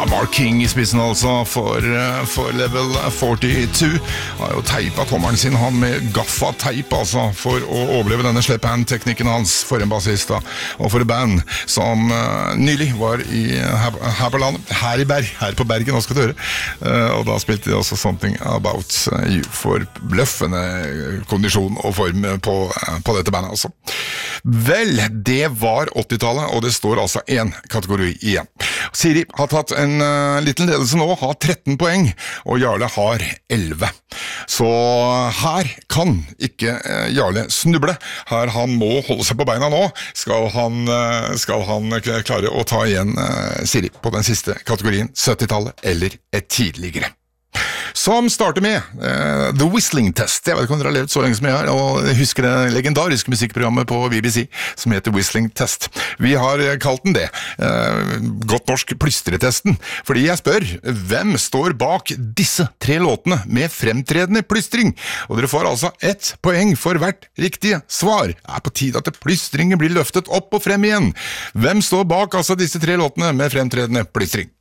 Mark King I spissen altså for Level 42 har jo teipet tommeren sin han med gaffateip altså for å overleve denne slap-hand-teknikken hans for en bassist da, og for et band som nylig var her på landet, her på Bergen nå skal du høre, og da spilte de også Something About You for bløffende kondisjon og form på dette bandet altså. Vel, det var 80-tallet og det står altså en kategori igjen. Siri har tatt en liten ledelse nå, har 13 poeng, og Jarle har 11. Så her kan ikke Jarle snuble. Her han må holde seg på beina nå, skal han klare å ta igjen Siri på den siste kategorien, 70-tallet eller et tidligere. Som starter med The Whistling Test. Jeg vet ikke om dere har levd så lenge som jeg har, og jeg husker det legendariske musikkprogrammet på BBC som heter Whistling Test. Vi har kalt den det, godt norsk plystretesten, fordi jeg spør, hvem står bak disse 3 låtene med fremtredende plystring? Og dere får altså 1 poeng for hvert riktige svar. Det på tide at plystringen blir løftet opp og frem igjen. Hvem står bak altså disse 3 låtene med fremtredende plystring?